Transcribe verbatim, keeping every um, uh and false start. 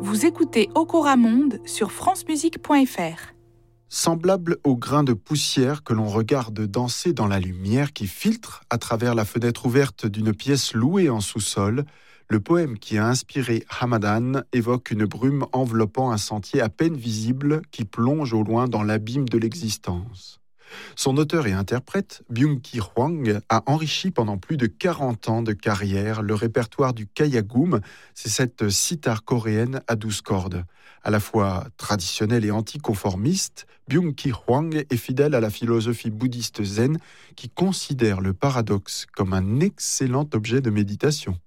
Vous écoutez Okora Monde sur francemusique point f r. Semblable au grain de poussière que l'on regarde danser dans la lumière qui filtre à travers la fenêtre ouverte d'une pièce louée en sous-sol, le poème qui a inspiré Hamadan évoque une brume enveloppant un sentier à peine visible qui plonge au loin dans l'abîme de l'existence. Son auteur et interprète, Byung-Ki Hwang, a enrichi pendant plus de quarante ans de carrière le répertoire du kayagum, c'est cette sitar coréenne à douze cordes. À la fois traditionnelle et anticonformiste, Byung-Ki Hwang est fidèle à la philosophie bouddhiste zen qui considère le paradoxe comme un excellent objet de méditation.